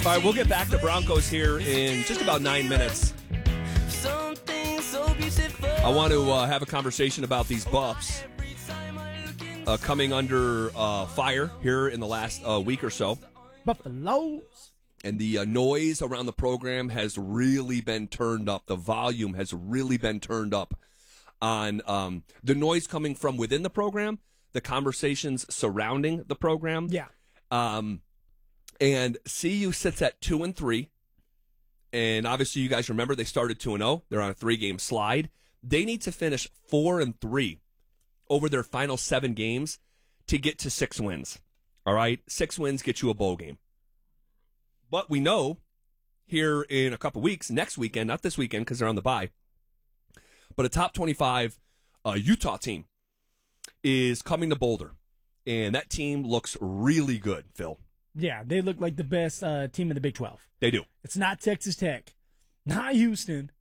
All right, we'll get back to Broncos here in just about 9 minutes. I want to have a conversation about these Buffs coming under fire here in the last week or so. Buffaloes. And the noise around the program has really been turned up. The volume has really been turned up on the noise coming from within the program, the conversations surrounding the program. Yeah. And CU sits at 2-3. And obviously, you guys remember they started 2-0. They're on a 3-game slide. They need to finish 4-3 over their final 7 games to get to 6 wins. All right? 6 wins get you a bowl game. But we know here in a couple weeks, next weekend, not this weekend because they're on the bye, but a top 25 Utah team is coming to Boulder. And that team looks really good, Phil. Yeah, they look like the best team in the Big 12. They do. It's not Texas Tech, not Houston,